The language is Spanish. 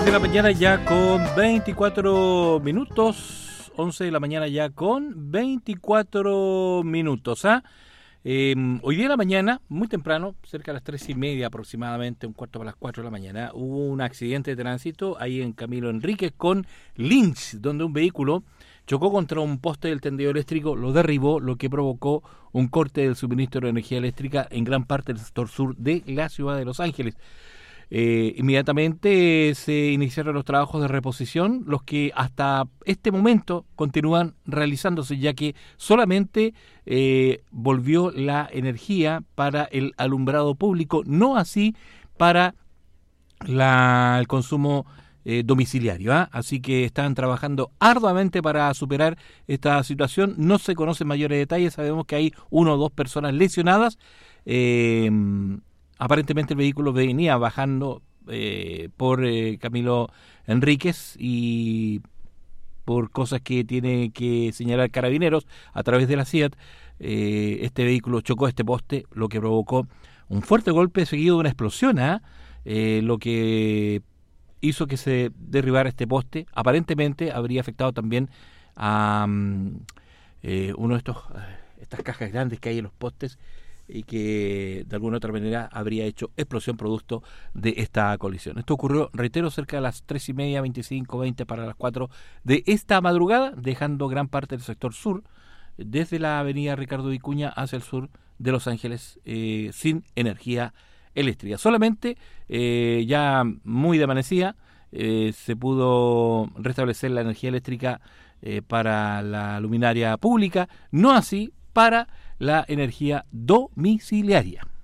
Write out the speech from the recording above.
de la mañana ya con 24 minutos. 11 de la mañana ya con 24 minutos. Hoy día de la mañana, muy temprano, cerca de las 3:30 aproximadamente, un cuarto para las 4 de la mañana, hubo un accidente de tránsito ahí en Camilo Enríquez con Lynch, donde un vehículo chocó contra un poste del tendido eléctrico, lo derribó, lo que provocó un corte del suministro de energía eléctrica en gran parte del sector sur de la ciudad de Los Ángeles. Inmediatamente se iniciaron los trabajos de reposición, los que hasta este momento continúan realizándose, ya que solamente volvió la energía para el alumbrado público, no así para el consumo domiciliario. Así que están trabajando arduamente para superar esta situación. No se conocen mayores detalles, sabemos que hay 1 o 2 personas lesionadas. Aparentemente el vehículo venía bajando por Camilo Enríquez y por cosas que tiene que señalar Carabineros a través de la CIAT, este vehículo chocó este poste, lo que provocó un fuerte golpe seguido de una explosión, lo que hizo que se derribara este poste. Aparentemente habría afectado también a uno de estas cajas grandes que hay en los postes, y que de alguna u otra manera habría hecho explosión producto de esta colisión. Esto ocurrió, reitero, cerca de las 3:30, 25, 20 para las 4 de esta madrugada, dejando gran parte del sector sur, desde la avenida Ricardo Vicuña hacia el sur de Los Ángeles, sin energía eléctrica. Solamente, ya muy de amanecida, se pudo restablecer la energía eléctrica para la luminaria pública, no así para la energía domiciliaria.